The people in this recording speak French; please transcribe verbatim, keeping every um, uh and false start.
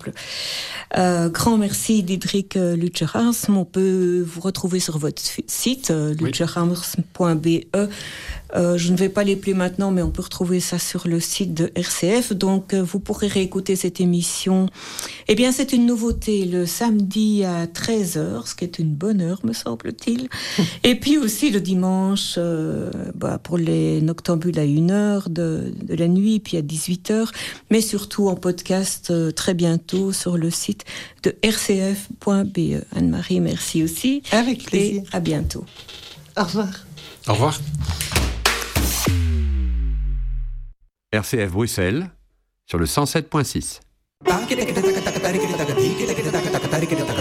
Euh, grand merci Diederik Lutgerhams. On peut vous retrouver sur votre site euh, oui. lutgerhams point b e. Euh, je ne vais pas les plus maintenant, mais on peut retrouver ça sur le site de R C F. Donc, euh, vous pourrez réécouter cette émission. Eh bien, c'est une nouveauté le samedi à treize heures, ce qui est une bonne heure, me semble-t-il. Et puis aussi le dimanche, euh, bah, pour les noctambules à une heure de, de la nuit, puis à dix-huit heures. Mais surtout en podcast euh, très bientôt sur le site de r c f point b e. Anne-Marie, merci aussi. Avec plaisir. Et à bientôt. Au revoir. Au revoir. R C F Bruxelles, sur le cent sept point six.